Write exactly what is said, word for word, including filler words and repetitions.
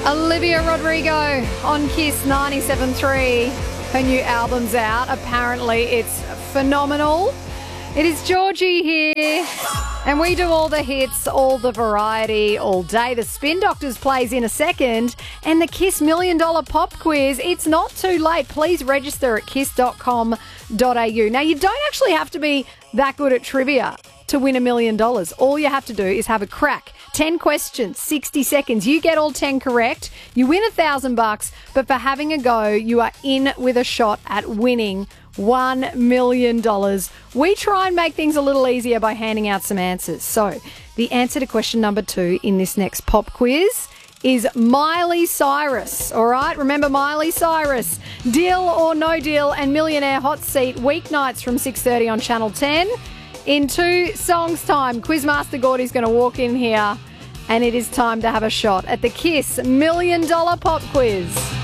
Olivia Rodrigo on Kiss ninety-seven point three. Her new album's out. Apparently it's phenomenal. It is Georgie here, and we do all the hits, all the variety, all day. The Spin Doctors plays in a second, and the Kiss Million Dollar Pop Quiz. It's not too late. Please register at kiss dot com dot a u. Now, you don't actually have to be that good at trivia to win a million dollars. All you have to do is have a crack. ten questions, sixty seconds. You get all ten correct, you win a thousand bucks. But for having a go, you are in with a shot at winning one million dollars. We try and make things a little easier by handing out some answers. So the answer to question number two in this next pop quiz is Miley Cyrus. All right, remember Miley Cyrus. Deal or No Deal and Millionaire Hot Seat weeknights from six thirty on Channel ten. In two songs' time, Quizmaster Gordy's going to walk in here, and it is time to have a shot at the Kiss Million Dollar Pop Quiz.